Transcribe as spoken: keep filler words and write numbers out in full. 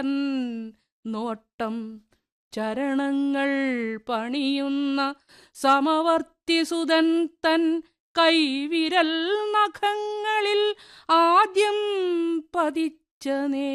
നോട്ടം ചരണങ്ങൾ പണിയുന്ന സമവർത്തിസുതൻ തൻ കൈവിരൽ നഖങ്ങളിൽ ആദ്യം പതിച്ച